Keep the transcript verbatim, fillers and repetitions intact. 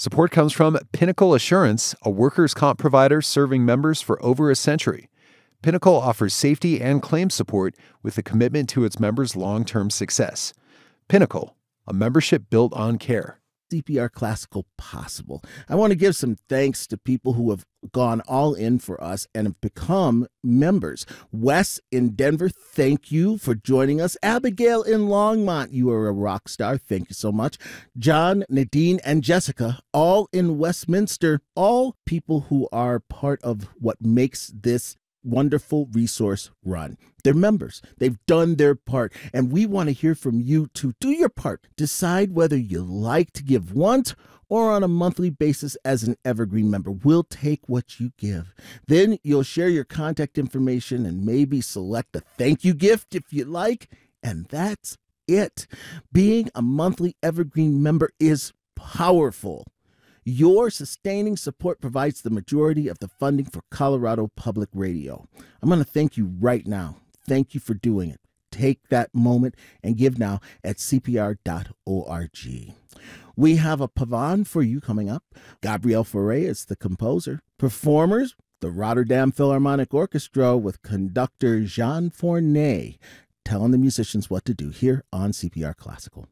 Support comes from Pinnacle Assurance, a workers' comp provider serving members for over a century. Pinnacle offers safety and claim support with a commitment to its members' long-term success. Pinnacle, a membership built on care. C P R Classical possible. I want to give some thanks to people who have gone all in for us and have become members. Wes in Denver, thank you for joining us. Abigail in Longmont, you are a rock star. Thank you so much. John, Nadine, and Jessica, all in Westminster, all people who are part of what makes this wonderful resource run. They're members. They've done their part, and we want to hear from you to do your part. Decide whether you like to give once or on a monthly basis as an Evergreen member. We'll take what you give. Then you'll share your contact information and maybe select a thank you gift if you like, and that's it. Being a monthly Evergreen member is powerful. Your sustaining support provides the majority of the funding for Colorado Public Radio. I'm going to thank you right now. Thank you for doing it. Take that moment and give now at C P R dot org. We have a pavan for you coming up. Gabriel Fauré is the composer. Performers, the Rotterdam Philharmonic Orchestra with conductor Jean Fournet, telling the musicians what to do here on C P R Classical.